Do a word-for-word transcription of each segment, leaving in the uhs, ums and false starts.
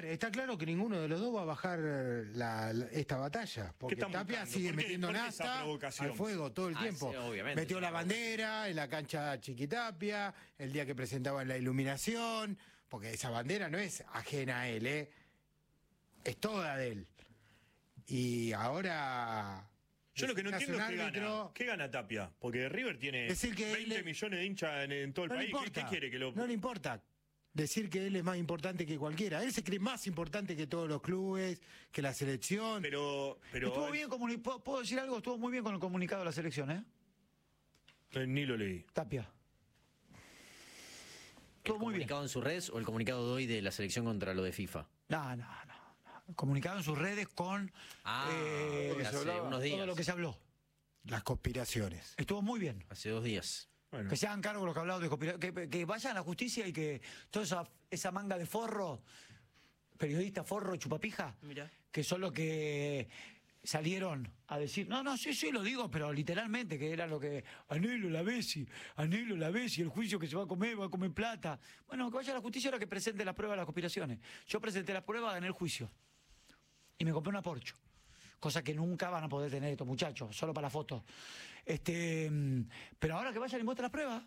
está claro que ninguno de los dos va a bajar la, la- esta batalla, porque Tapia buscando? sigue ¿Por qué- metiendo por qué esa nafta provocación? al fuego todo el Ah, tiempo. sí, obviamente, Metió es la una bandera en la cancha Chiquitapia, el día que presentaban la iluminación, porque esa bandera no es ajena a él, ¿eh? Es toda de él. Y ahora... Yo lo que no hace entiendo un es qué árbitro- gana. ¿Qué gana Tapia? Porque River tiene Decir que veinte él- millones de hinchas en, en todo el No le país. ¿Qué, importa. qué quiere que lo.? No le importa decir que él es más importante que cualquiera. Él se cree más importante que todos los clubes, que la selección. Pero. pero Estuvo bien comuni- ¿Puedo puedo decir algo? Estuvo muy bien con el comunicado de la selección, ¿eh? eh, Ni lo leí. Tapia. ¿El Estuvo muy bien. comunicado en sus redes o el comunicado de hoy de la selección contra lo de FIFA? No, no, no. no. Comunicado en sus redes con Ah, eh, hace unos días. todo lo que se habló. Las conspiraciones. Estuvo muy bien. Hace dos días. Bueno. Que se hagan cargo de lo que hablado de conspira- que, que vayan a la justicia y que toda esa, esa manga de forro, periodista forro, chupapija, Mirá. que son los que salieron a decir, no, no, sí, sí, lo digo, pero literalmente, que era lo que, anhelo la Bessi, anhelo la Bessi, el juicio que se va a comer, va a comer plata. Bueno, que vaya a la justicia ahora que presente las pruebas de las conspiraciones. Yo presenté las pruebas, gané el juicio. Y me compré una Porsche. Cosa que nunca van a poder tener estos muchachos, solo para la foto. Este, mm, pero ahora que vayan y muestren las pruebas.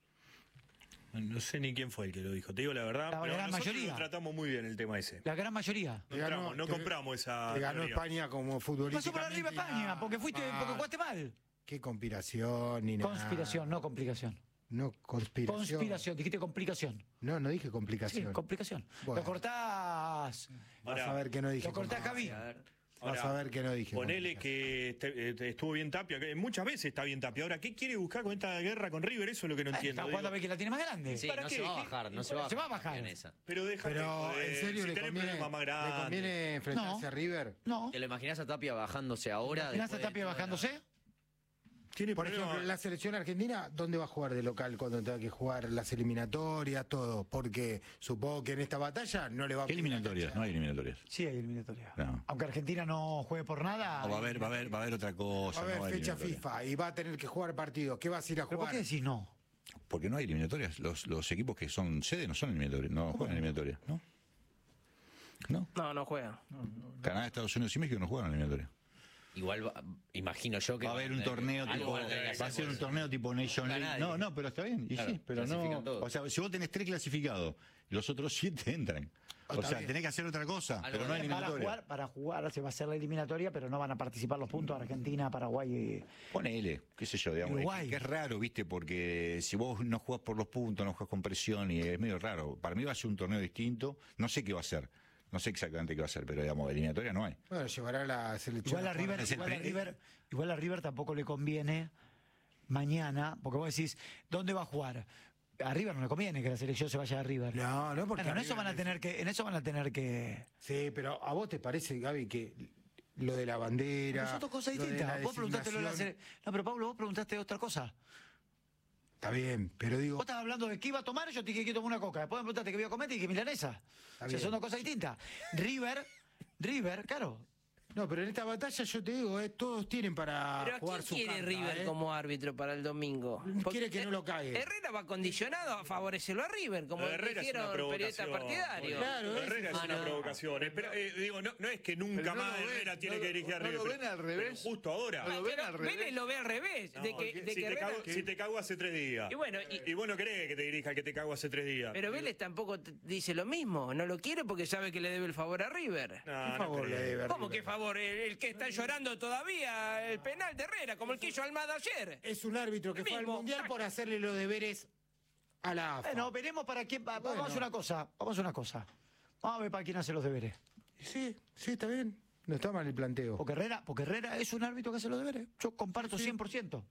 No sé ni quién fue el que lo dijo. Te digo la verdad. La pero gran nosotros mayoría. lo tratamos muy bien el tema ese. La gran mayoría. No, entramos, no que- compramos esa. que ganó teoría. España como futbolista. Pasó por arriba España, porque fuiste, porque jugaste mal. Qué conspiración ni nada. Conspiración, no complicación. No, conspiración. Conspiración, dijiste complicación. No, no dije Sí, complicación. complicación. Bueno. Lo cortás. Vas Ahora, a ver que no dije Lo cortás, complicación. Javi. Vas Ahora, a ver que no dije Ponele complicación. que este- este, estuvo bien Tapia, que muchas veces está bien Tapia. Ahora, ¿qué quiere buscar con esta guerra con River? Eso es lo que no Eh, entiendo. Está jugando a digo. ver quién la tiene más grande. Sí, ¿Para no qué? se va a ¿Qué? bajar, no se va a Se va a bajar. bajar. En esa. Pero déjate, Pero, joder, ¿en serio si le tenés conviene, problemas más le grandes. conviene enfrentarse No. a River? No. ¿Te lo imaginás a Tapia bajándose ahora? ¿Imaginás a después de Tapia toda la- bajándose? Tiene Por problemas. ejemplo, la selección argentina, ¿dónde va a jugar de local cuando tenga que jugar las eliminatorias, todo? Porque supongo que en esta batalla no le va a... ¿Qué eliminatorias? No hay eliminatorias. Sí, hay eliminatoria. No. Aunque Argentina no juegue por nada. No, va a hay haber, va a haber, va a haber otra cosa. Va a haber no hay fecha eliminatoria. FIFA y va a tener que jugar partidos. ¿Qué vas a ir a ¿Pero por jugar? qué decís no? Porque no hay eliminatorias. Los, los equipos que son sede no son eliminatorias. No juegan eliminatorias. ¿No? ¿No? No, no juegan. Canadá, Estados Unidos y México no juegan eliminatorias. Igual va- imagino yo que Va a haber un torneo algo tipo, van a tener que va a hacer, ser un pues. torneo tipo Nation Gana League. nadie. No, no, pero está bien. Y Claro, sí, pero clasifican no. todos. O sea, si vos tenés tres clasificados y los otros siete entran. Oh, O está sea, bien. tenés que hacer otra cosa, Algo pero no hay de- Para eliminatoria. jugar, para jugar se va a hacer la eliminatoria, pero no van a participar los puntos Argentina, Paraguay y... Ponele, qué sé yo, digamos. Uruguay. Es, que es raro, viste, porque si vos no jugás por los puntos, no jugás con presión y es medio raro. Para mí va a ser un torneo distinto. No sé qué va a ser. No sé exactamente qué va a ser, pero digamos, eliminatoria no hay. Bueno, llevará la selección. Igual a River, es el igual a pre- River, igual a River tampoco le conviene mañana, porque vos decís, ¿dónde va a jugar? A River no le conviene que la selección se vaya a River. No, no, porque Bueno, en a eso River van a le- tener que, en eso van a tener que. Sí, pero ¿a vos te parece, Gaby, que lo de la bandera... Pero son dos cosas lo de distintas. la Vos preguntaste lo de la designación- sele- No, pero Pablo, vos preguntaste otra cosa. Está bien, pero digo... Vos estabas hablando de qué iba a tomar, yo te dije que tomar una coca. Después me preguntaste qué iba a comer, te dije milanesa. O sea, bien. son dos cosas distintas. River, River, claro. No, pero en esta batalla yo te digo, eh, todos tienen para Pero ¿a jugar quién su quiere carta, River eh. como árbitro para el domingo? Quiere que no lo cague. Herrera va condicionado a favorecerlo a River, como Lo de Herrera es dijeron una periodistas provocación. partidarios. Claro, Lo de Herrera es Ah, una no. provocación. Espera, eh, digo, no, no es que nunca Pero no más lo ven, Herrera tiene no que lo- dirigir a no River. lo pero- ven al pero revés. justo ahora. No lo ven Pero al revés. Vélez lo ve al revés, de No, que, de si, que te Herrera- cago, si te cago hace tres días. Y bueno, y- y vos no crees que te dirija el que te cago hace tres días. Pero Vélez tampoco te- dice lo mismo, no lo quiere porque sabe que le debe el favor a River. No, ¿Qué no favor creo. le debe a ¿Cómo River? que favor? El, el que está llorando todavía el penal de Herrera, como el que hizo Almada ayer. Es un árbitro que El fue al mismo. Mundial por hacerle los deberes a la A F A. Bueno, veremos para quién. va- Bueno. Vamos a hacer una cosa. Vamos a hacer una cosa. Vamos a ver para quién hace los deberes. Sí, sí, está bien. No está mal el planteo. Porque Herrera, porque Herrera es un árbitro que hace los deberes. Yo comparto cien por ciento.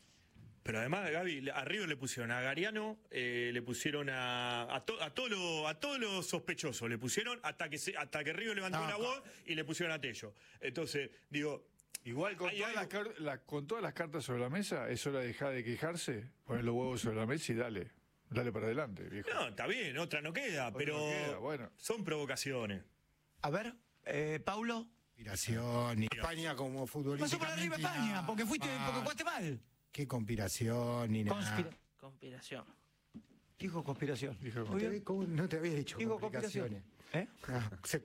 Pero además, Gaby, a River le pusieron a Gariano, eh, le pusieron a a, to- a todos los a todos los sospechosos, le pusieron hasta que se- hasta que River levantó No, la voz y le pusieron a Tello. Entonces, digo, Igual con hay todas, las, algo- car- la- con todas las cartas sobre la mesa, es hora de dejar de quejarse, poner los huevos sobre la mesa y dale. Dale para adelante, viejo. no, está bien, otra no queda, Otra pero no queda, bueno. son provocaciones. A ver, eh, Paulo. Conspiración. Y España como futbolista. Pasó por arriba España, porque fuiste, porque jugaste mal. Qué conspiración ni nada. Conspira- Conspiración. Dijo conspiración. Dijo Muy bien. ¿Cómo no te había dicho Digo complicaciones? conspiración. ¿Eh? Ah, se-